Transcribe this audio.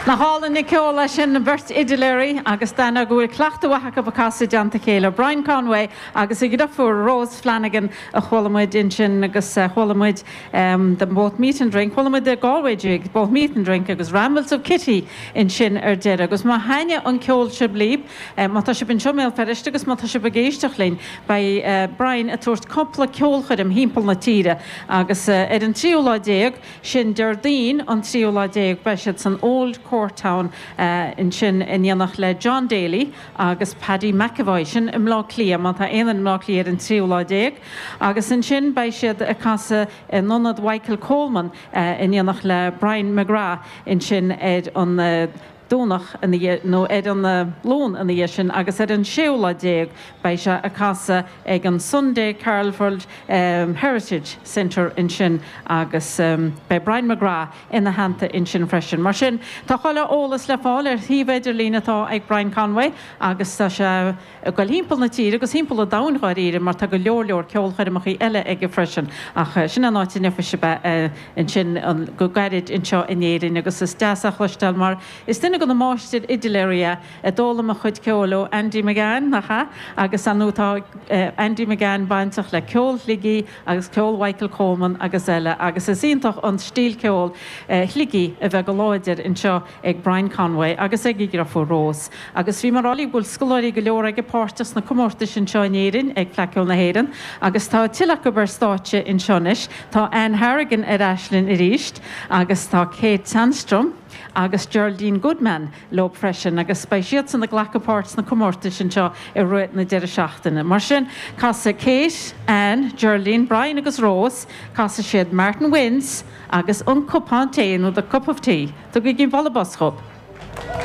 Na hála na ceola sin na bhirt idiléirí agus dana go bhfuil cleachta wacha ba casa deanta chéile Brian Conway agus I gada fu Rose Flanagan a cholamuid in sin agus cholamuid the both meat and drink cholamuid the Galway jig both meat and drink agus Rambles of Kitty in sin dead agus má haine an ceol se blib mátá se bin siomil feriste agus mátá se begéisteach linn by Brian a tuairt coppla ceolchad am hímpel na tíre agus an tríolá déag sin Dardín an tríolá déag beisiad san Old Court Town in sin in dhéanach le John Daly agus Paddy McAvoy sin im lá clia má tá éan lá clia an tríolá déag agus in sin bei siad a casa nonad Michael Coleman in dhéanach le Brian McGrath in sin ed an dúnach nó ed an lón in the sin agus ed an séola déag bei se a casa ag an Sunday Carlford Heritage Centre in sin agus bei Brian McGrath in the hanta in sin freisin. Mar sin tá chola ólas le fáil híbhéidir línatá ag Brian Conway agus tá se go hímpel na tíre agus hímpel a dainráíre mar tá go leor ceolchaid amach eile ag freisin ach sin an áit nefa se in sin go gaiid in seo inéirin agus is deasach leistel mar is duine go na máistid idiléria a dóla a chud ceoló Andy McGann nachcha agus anútá Andy McGann baintach le ceol ligí agus ceol Michael Coleman agus eile agus is ionintach an stíl ceol ligí a bheith go láidir in seo ag Brian Conway agus ag gur fú Rose agus bhí marráí bhfuil scoláirí go leor ag pártas na commórtas in seo néirin ag fleiciúil na héireann agus tá tiach go bar státe in seonis tá Anne Harrigan ar Ashlyn i ríist agus tá Kate Sandstrom agus Geraldine Goodman lob freisin agus speisiad san na glacapáts na commórtas in seo I ruit na deire seachtainna. Mar sin casa Kate, Anne, Geraldine, Brian agus Rose, casa siad Martin Wins agus an cupán té nó the cup of tea. Tu go gin bhla boschop.